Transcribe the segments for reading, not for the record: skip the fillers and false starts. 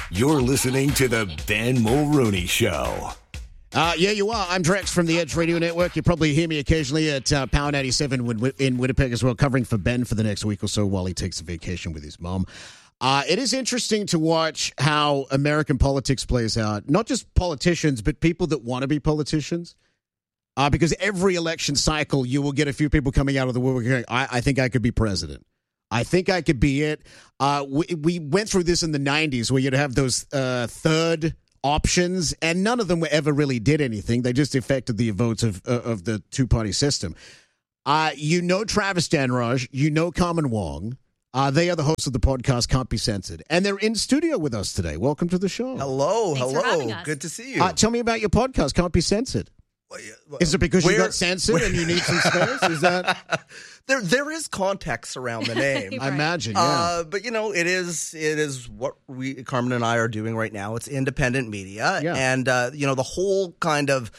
You're listening to the Ben Mulrooney Show. Yeah, you are. I'm Drex from the Edge Radio Network. You probably hear me occasionally at Power 97 in Winnipeg as well, covering for Ben for the next week or so while he takes a vacation with his mom. It is interesting to watch how American politics plays out. Not just politicians, but people that want to be politicians. Because every election cycle, you will get a few people coming out of the woodwork going, I think I could be president. I think I could be it. We went through this in the 90s where you'd have those third options, and none of them ever really did anything. They just affected the votes of the two-party system. You know Travis Danraj. You know Carmen Wong. They are the hosts of the podcast Can't Be Censored, and they're in studio with us today. Welcome to the show. Hello. Thanks for having us. Good to see you. Tell me about your podcast, Can't Be Censored. Is it because you got censored and you need some space? Is that there is context around the name? I imagine, yeah. But it is what Carmen and I are doing right now. It's independent media, Yeah. and the whole kind of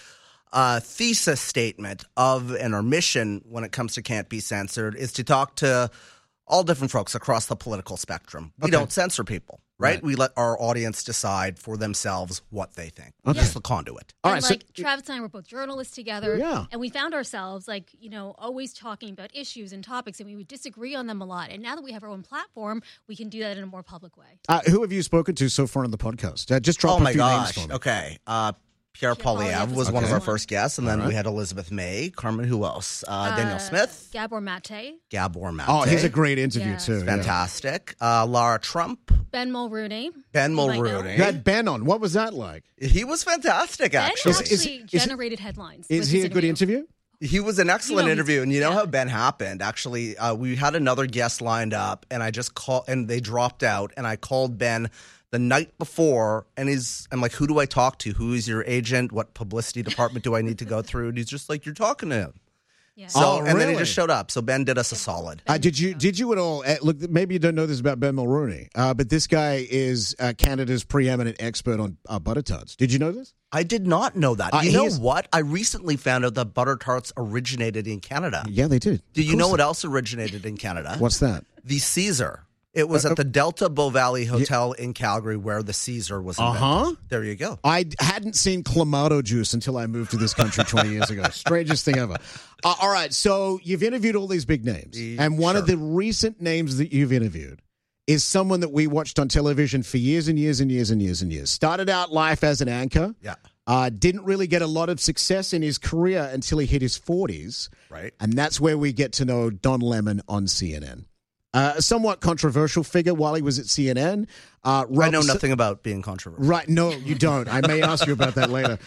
thesis statement of and our mission when it comes to Can't Be Censored is to talk to all different folks across the political spectrum. We don't censor people, right? We let our audience decide for themselves what they think. Okay. Just the conduit. All And right, Travis and I were both journalists together. Yeah. And we found ourselves, always talking about issues and topics, and we would disagree on them a lot. And now that we have our own platform, we can do that in a more public way. who have you spoken to so far on the podcast? Just drop Oh a my few gosh. names for me. Okay. Pierre Poilievre was one of our first guests, and then we had Elizabeth May. Carmen, who else? Daniel Smith. Gabor Mate. Gabor Mate. Oh, he's a great interview, Yeah. too. Fantastic. Lara Trump. Ben Mulrooney. Ben You might know. Mulrooney. You had Ben on. What was that like? He was fantastic, Ben actually. actually generated headlines. Is with he his a good interview? He was an excellent he's- interview, and you know yeah. how Ben happened. Actually, we had another guest lined up, and I just called, and they dropped out, and I called Ben the night before, and I'm like, who do I talk to? Who is your agent? What publicity department do I need to go through? And he's just like, you're talking to him. Yeah. So, and then he really? just showed up. So Ben did us a solid. Did you at all look? Maybe you don't know this about Ben Mulrooney, but this guy is Canada's preeminent expert on butter tarts. Did you know this? I did not know that. You know he's- what? I recently found out that butter tarts originated in Canada. Yeah, they did. Do you know what else originated in Canada? What's that? The Caesar. It was at the Delta Bow Valley Hotel in Calgary where the Caesar was invented. Uh-huh. There you go. I hadn't seen Clamato juice until I moved to this country 20 years ago. Strangest thing ever. All right, so you've interviewed all these big names, and one of the recent names that you've interviewed is someone that we watched on television for years and years and years and years and years. Started out life as an anchor. Yeah. Didn't really get a lot of success in his career until he hit his 40s. Right. And that's where we get to know Don Lemon on CNN. A somewhat controversial figure while he was at CNN. I know nothing about being controversial. Right. No, you don't. I may ask you about that later.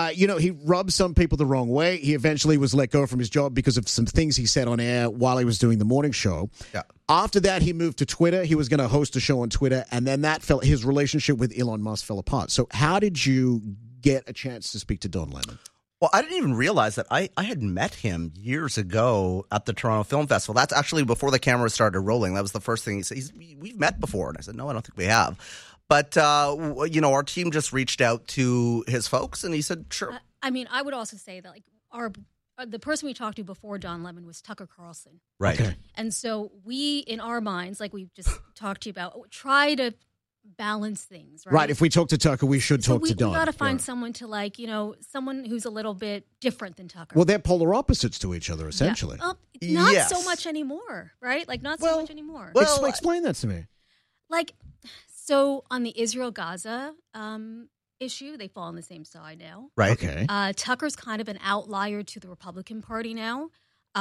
He rubbed some people the wrong way. He eventually was let go from his job because of some things he said on air while he was doing the morning show. Yeah. After that, he moved to Twitter. He was going to host a show on Twitter, and then his relationship with Elon Musk fell apart. So how did you get a chance to speak to Don Lemon? Well, I didn't even realize that I had met him years ago at the Toronto Film Festival. That's actually before the cameras started rolling. That was the first thing he said. We've met before. And I said, no, I don't think we have. But, our team just reached out to his folks, and he said, sure. I would also say that the person we talked to before Don Lemon was Tucker Carlson. Right. Okay. And so we, in our minds, like we've just talked to you about, try to balance things, right? Right. If we talk to Tucker, we should talk to Don. We got to find Yeah. someone to someone who's a little bit different than Tucker. Well, they're polar opposites to each other, essentially. Yeah. Not Yes. so much anymore, right? Not so much anymore. well, Explain that to me. So on the Israel-Gaza issue, they fall on the same side now. Right. Okay. Tucker's kind of an outlier to the Republican Party now.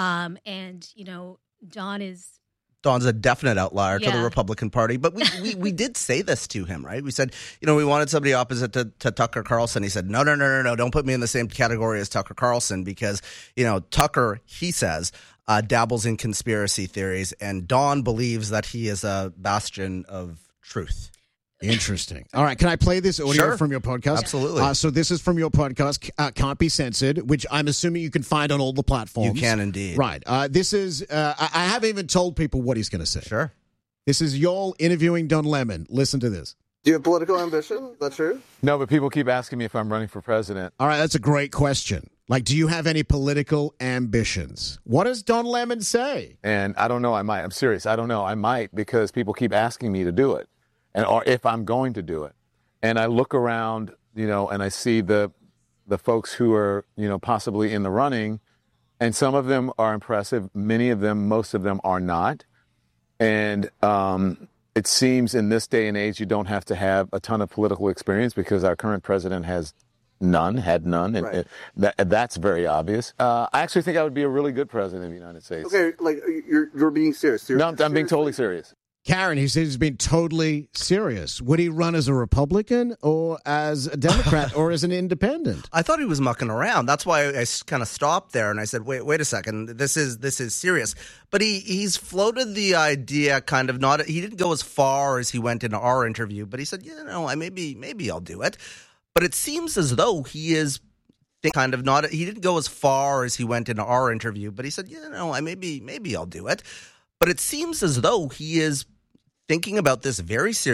Don's a definite outlier to the Yeah. Republican Party. But we did say this to him, right? We said, we wanted somebody opposite to Tucker Carlson. He said, no, don't put me in the same category as Tucker Carlson because, Tucker, he says, dabbles in conspiracy theories, and Don believes that he is a bastion of truth. Interesting. All right. Can I play this audio Sure. from your podcast? Absolutely. So this is from your podcast, Can't Be Censored, which I'm assuming you can find on all the platforms. You can indeed. Right. This is, I haven't even told people what he's going to say. Sure. This is y'all interviewing Don Lemon. Listen to this. Do you have political ambition? Is that true? No, but people keep asking me if I'm running for president. All right. That's a great question. Do you have any political ambitions? What does Don Lemon say? And I don't know, I might. I'm serious. I don't know. I might because people keep asking me to do it or if I'm going to do it. and I look around, and I see the folks who are, possibly in the running, and some of them are impressive. Many of them, most of them are not. And it seems in this day and age, you don't have to have a ton of political experience because our current president had none, and Right. that's very obvious. I actually think I would be a really good president of the United States. Okay, like you're being serious. No, I'm being totally serious. Karen, he says he's been totally serious. Would he run as a Republican or as a Democrat or as an independent? I thought he was mucking around. That's why I kind of stopped there and I said, wait a second. This is serious. But he's floated the idea kind of not. He didn't go as far as he went in our interview, but he said, maybe I'll do it. But it seems as though he is kind of not. He didn't go as far as he went in our interview, but he said, maybe I'll do it. But it seems as though he is thinking about this very seriously.